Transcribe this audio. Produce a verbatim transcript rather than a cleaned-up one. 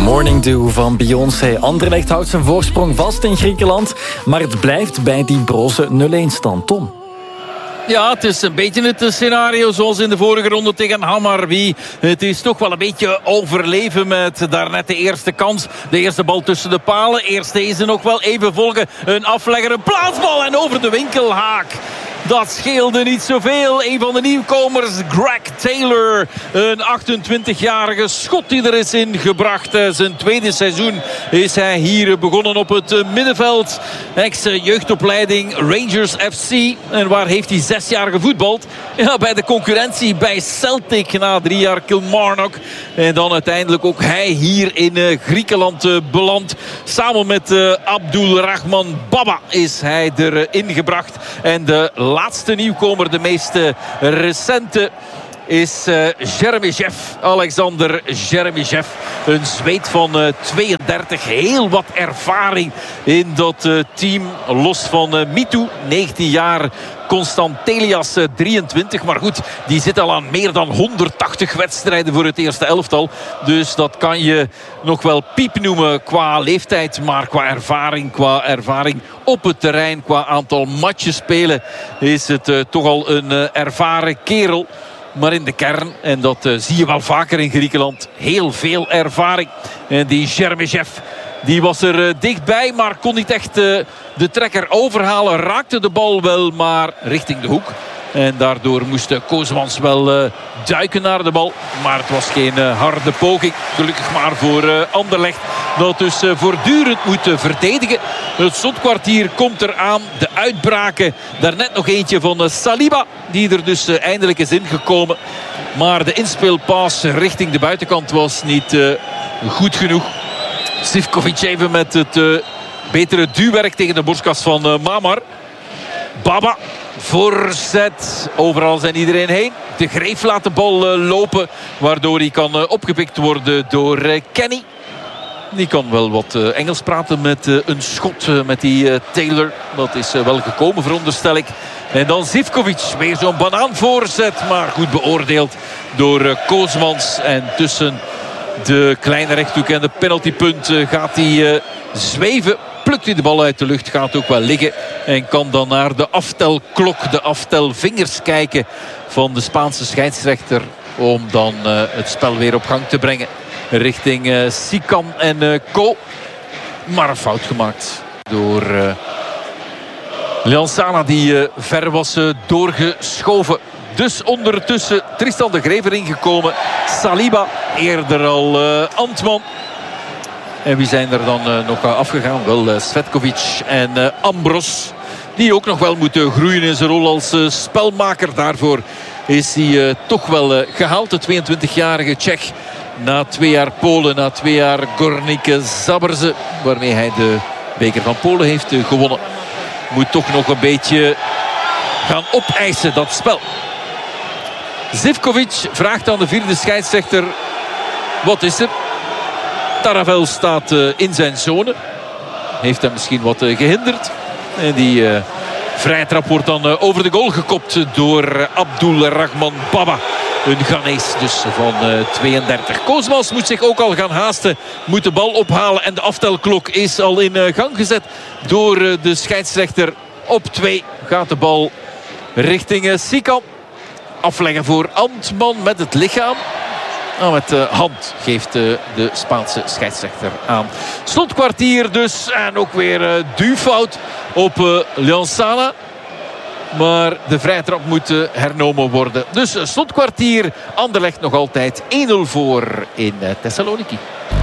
Morning Dew van Beyoncé. Anderlecht houdt zijn voorsprong vast in Griekenland, maar het blijft bij die broze nul-een stand. Tom. Ja, het is een beetje het scenario zoals in de vorige ronde tegen Hammarby. Het is toch wel een beetje overleven met daarnet de eerste kans. De eerste bal tussen de palen. Eerst deze nog wel even volgen. Een aflegger, een plaatsbal en over de winkelhaak. Dat scheelde niet zoveel. Een van de nieuwkomers, Greg Taylor. Een achtentwintigjarige schot die er is ingebracht. Zijn tweede seizoen is hij hier begonnen op het middenveld. Ex-jeugdopleiding Rangers F C. En waar heeft hij zes jaar gevoetbald? Ja, bij de concurrentie bij Celtic na drie jaar Kilmarnock. En dan uiteindelijk ook hij hier in Griekenland beland. Samen met Abdulrahman Baba is hij erin gebracht. En de laatste nieuwkomer, de meest recente, is uh, Jeremyjev. Alexander Jeremyjev. Een Zweed van uh, tweeëndertig. Heel wat ervaring in dat uh, team. Los van uh, Mitu, negentien jaar. Constantelias uh, drieëntwintig. Maar goed, die zit al aan meer dan honderdtachtig wedstrijden voor het eerste elftal. Dus dat kan je nog wel piep noemen qua leeftijd. Maar qua ervaring, qua ervaring op het terrein, qua aantal matches spelen, is het uh, toch al een uh, ervaren kerel. Maar in de kern, en dat uh, zie je wel vaker in Griekenland, heel veel ervaring. En die Jeremyjev, die was er uh, dichtbij, maar kon niet echt uh, de trekker overhalen. Raakte de bal wel, maar richting de hoek. En daardoor moest Koosmans wel uh, duiken naar de bal. Maar het was geen uh, harde poging. Gelukkig maar voor uh, Anderlecht. Dat dus uh, voortdurend moet uh, verdedigen. Het slotkwartier komt eraan. De uitbraken. Daarnet nog eentje van uh, Saliba. Die er dus uh, eindelijk is ingekomen. Maar de inspeelpaas richting de buitenkant was niet uh, goed genoeg. Zivkovic even met het uh, betere duwwerk tegen de borstkas van uh, Mamar. Baba. Voorzet. Overal zijn iedereen heen. De Greef laat de bal uh, lopen. Waardoor hij kan uh, opgepikt worden door uh, Kenny. Die kan wel wat uh, Engels praten met uh, een schot uh, met die uh, Taylor. Dat is uh, wel gekomen, veronderstel ik. En dan Zivkovic. Weer zo'n banaanvoorzet. Maar goed beoordeeld door uh, Koosmans. En tussen de kleine rechthoek en de penaltypunt uh, gaat hij uh, zweven. Plukt hij de bal uit de lucht, gaat ook wel liggen. En kan dan naar de aftelklok, de aftelvingers kijken van de Spaanse scheidsrechter. Om dan uh, het spel weer op gang te brengen. Richting uh, Sikan en uh, Co. Maar een fout gemaakt door uh, Liansana die uh, ver was uh, doorgeschoven. Dus ondertussen Tristan de Greef erin gekomen. Saliba, eerder al uh, Antman. En wie zijn er dan uh, nog afgegaan? Wel uh, Svetkovic en uh, Ambros. Die ook nog wel moeten groeien in zijn rol als uh, spelmaker. Daarvoor is hij uh, toch wel uh, gehaald. De tweeëntwintigjarige Tsjech. Na twee jaar Polen, na twee jaar Gornik Zabrze. Waarmee hij de beker van Polen heeft uh, gewonnen. Moet toch nog een beetje gaan opeisen dat spel. Zivkovic vraagt aan de vierde scheidsrechter. Wat is er? Taravel staat uh, in zijn zone. Heeft hem misschien wat uh, gehinderd. En die uh, vrije trap wordt dan uh, over de goal gekopt door uh, Abdulrahman Baba. Een Ghanese dus van uh, tweeëndertig. Koosmans moet zich ook al gaan haasten. Moet de bal ophalen. En de aftelklok is al in uh, gang gezet door uh, de scheidsrechter. Op twee gaat de bal richting uh, Sikan. Afleggen voor Antman met het lichaam. Nou, met de hand geeft de, de Spaanse scheidsrechter aan. Slotkwartier dus. En ook weer uh, duwfout op uh, Liansana. Maar de vrije trap moet uh, hernomen worden. Dus uh, slotkwartier. Anderlecht nog altijd één nul voor in uh, Thessaloniki.